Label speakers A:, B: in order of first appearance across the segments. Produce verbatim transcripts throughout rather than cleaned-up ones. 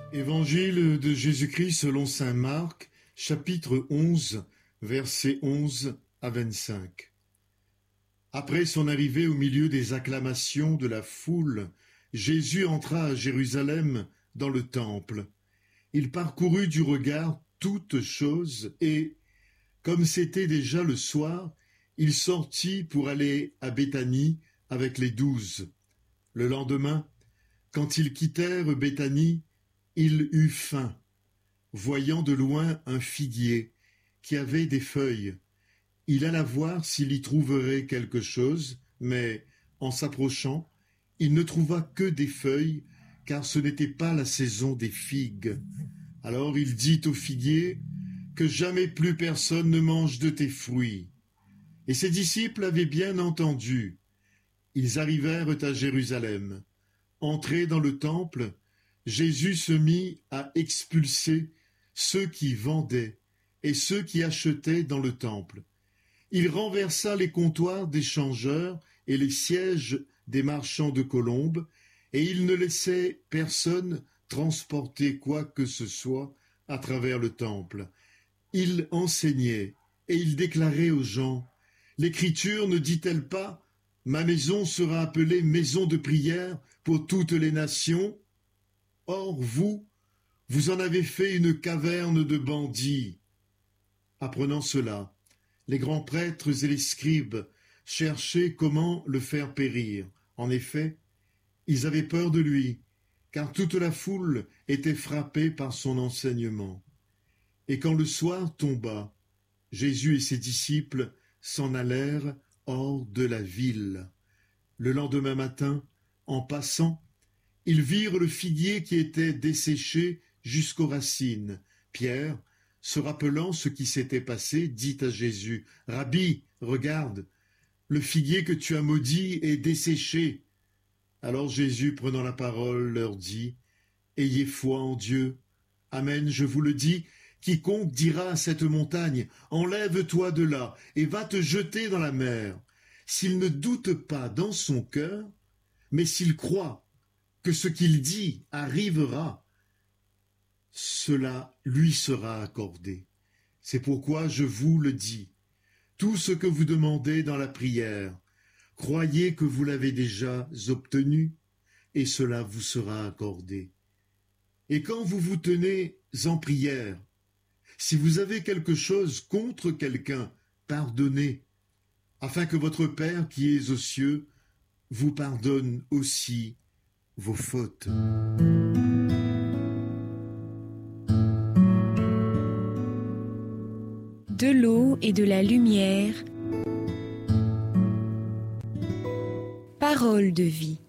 A: Évangile de Jésus-Christ selon saint Marc, chapitre onze, versets onze à vingt-cinq. Après son arrivée au milieu des acclamations de la foule, Jésus entra à Jérusalem dans le temple. Il parcourut du regard toutes choses et, comme c'était déjà le soir, il sortit pour aller à Béthanie avec les douze. Le lendemain, quand ils quittèrent Béthanie, il eut faim, voyant de loin un figuier qui avait des feuilles. Il alla voir s'il y trouverait quelque chose, mais, en s'approchant, il ne trouva que des feuilles, car ce n'était pas la saison des figues. Alors il dit au figuier, « Que jamais plus personne ne mange de tes fruits. » Et ses disciples avaient bien entendu. Ils arrivèrent à Jérusalem. Entrés dans le temple, Jésus se mit à expulser ceux qui vendaient et ceux qui achetaient dans le temple. Il renversa les comptoirs des changeurs et les sièges des marchands de colombes, et il ne laissait personne transporter quoi que ce soit à travers le temple. Il enseignait et il déclarait aux gens, « L'Écriture ne dit-elle pas, « Ma maison sera appelée maison de prière pour toutes les nations ?» Or, vous, vous en avez fait une caverne de bandits. » Apprenant cela, les grands prêtres et les scribes cherchaient comment le faire périr. En effet, ils avaient peur de lui, car toute la foule était frappée par son enseignement. Et quand le soir tomba, Jésus et ses disciples s'en allèrent hors de la ville. Le lendemain matin, en passant, ils virent le figuier qui était desséché jusqu'aux racines. Pierre, se rappelant ce qui s'était passé, dit à Jésus, « Rabbi, regarde, le figuier que tu as maudit est desséché. » Alors Jésus, prenant la parole, leur dit, « Ayez foi en Dieu. Amen, je vous le dis, quiconque dira à cette montagne, « Enlève-toi de là et va te jeter dans la mer. » S'il ne doute pas dans son cœur, mais s'il croit que ce qu'il dit arrivera, cela lui sera accordé. C'est pourquoi je vous le dis. Tout ce que vous demandez dans la prière, croyez que vous l'avez déjà obtenu, et cela vous sera accordé. Et quand vous vous tenez en prière, si vous avez quelque chose contre quelqu'un, pardonnez, afin que votre Père qui est aux cieux vous pardonne aussi vos fautes.
B: De l'eau et de la lumière, parole de vie.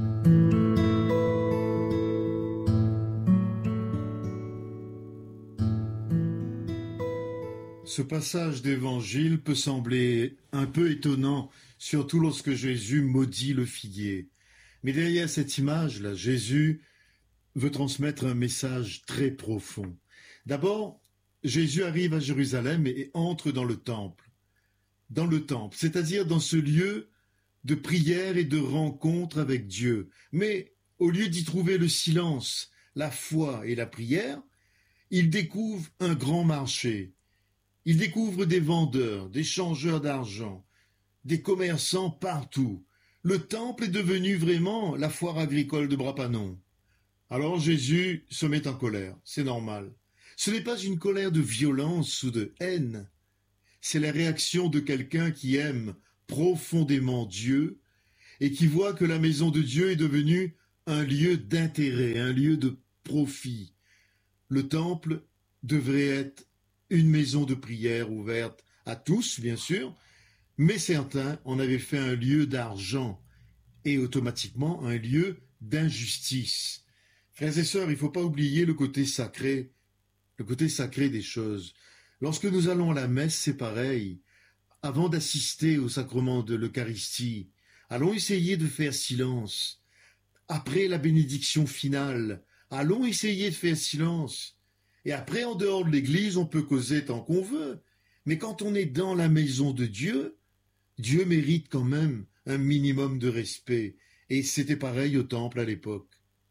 A: Ce passage d'évangile peut sembler un peu étonnant, surtout lorsque Jésus maudit le figuier. Mais derrière cette image-là, Jésus veut transmettre un message très profond. D'abord, Jésus arrive à Jérusalem et entre dans le temple. Dans le temple, c'est-à-dire dans ce lieu de prière et de rencontre avec Dieu. Mais au lieu d'y trouver le silence, la foi et la prière, il découvre un grand marché. Il découvre des vendeurs, des changeurs d'argent, des commerçants partout. Le temple est devenu vraiment la foire agricole de Brapanon. Alors Jésus se met en colère, c'est normal. Ce n'est pas une colère de violence ou de haine, c'est la réaction de quelqu'un qui aime profondément Dieu et qui voit que la maison de Dieu est devenue un lieu d'intérêt, un lieu de profit. Le temple devrait être une maison de prière ouverte à tous, bien sûr, mais certains en avaient fait un lieu d'argent et automatiquement un lieu d'injustice. Frères et sœurs, il ne faut pas oublier le côté sacré, le côté sacré des choses. Lorsque nous allons à la messe, c'est pareil. Avant d'assister au sacrement de l'Eucharistie, allons essayer de faire silence. Après la bénédiction finale, allons essayer de faire silence. Et après, en dehors de l'église, on peut causer tant qu'on veut. Mais quand on est dans la maison de Dieu, Dieu mérite quand même un minimum de respect. Et c'était pareil au temple à l'époque.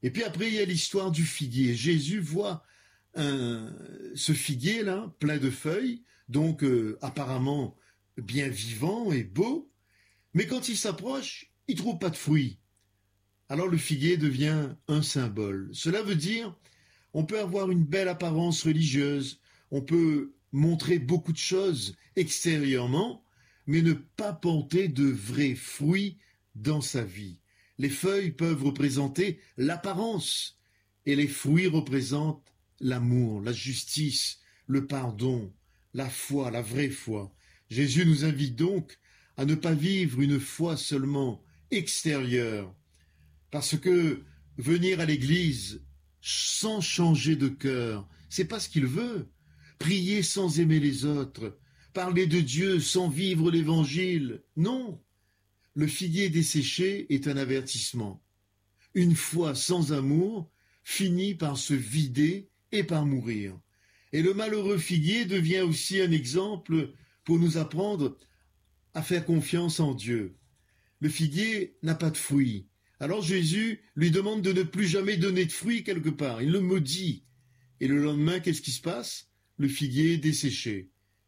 A: Et puis après, il y a l'histoire du figuier. Jésus voit un, ce figuier-là, plein de feuilles, donc euh, apparemment bien vivant et beau, mais quand il s'approche, il trouve pas de fruits. Alors le figuier devient un symbole. Cela veut dire, on peut avoir une belle apparence religieuse, on peut montrer beaucoup de choses extérieurement, mais ne pas porter de vrais fruits dans sa vie. Les feuilles peuvent représenter l'apparence et les fruits représentent l'amour, la justice, le pardon, la foi, la vraie foi. Jésus nous invite donc à ne pas vivre une foi seulement extérieure, parce que venir à l'église sans changer de cœur, c'est pas ce qu'il veut. Prier sans aimer les autres, parler de Dieu sans vivre l'évangile, non. Le figuier desséché est un avertissement. Une foi sans amour finit par se vider et par mourir. Et le malheureux figuier devient aussi un exemple pour nous apprendre à faire confiance en Dieu. Le figuier n'a pas de fruits. Alors Jésus lui demande de ne plus jamais donner de fruits quelque part. Il le maudit. Et le lendemain, qu'est-ce qui se passe? Le figuier est desséché.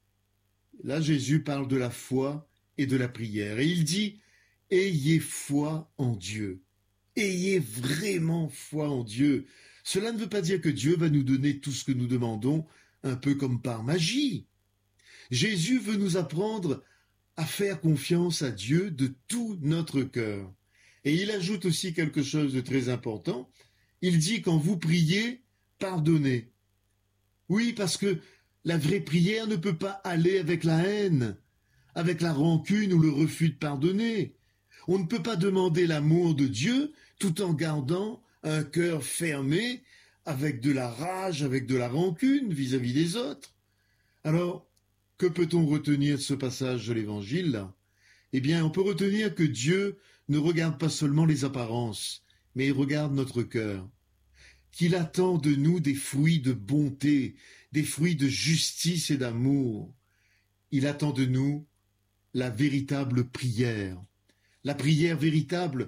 A: Là, Jésus parle de la foi et de la prière. Et il dit, ayez foi en Dieu. Ayez vraiment foi en Dieu. Cela ne veut pas dire que Dieu va nous donner tout ce que nous demandons, un peu comme par magie. Jésus veut nous apprendre à faire confiance à Dieu de tout notre cœur. Et il ajoute aussi quelque chose de très important. Il dit, quand vous priez, pardonnez. Oui, parce que la vraie prière ne peut pas aller avec la haine, avec la rancune ou le refus de pardonner. On ne peut pas demander l'amour de Dieu tout en gardant un cœur fermé avec de la rage, avec de la rancune vis-à-vis des autres. Alors, que peut-on retenir de ce passage de l'Évangile là? Eh bien, on peut retenir que Dieu ne regarde pas seulement les apparences, mais il regarde notre cœur. Qu'il attend de nous des fruits de bonté, des fruits de justice et d'amour. Il attend de nous la véritable prière. La prière véritable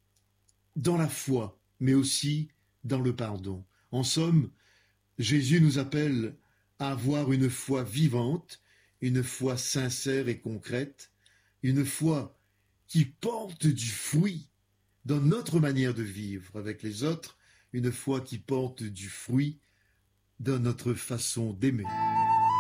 A: dans la foi, mais aussi dans le pardon. En somme, Jésus nous appelle à avoir une foi vivante, une foi sincère et concrète, une foi qui porte du fruit dans notre manière de vivre avec les autres, une foi qui porte du fruit dans notre façon d'aimer.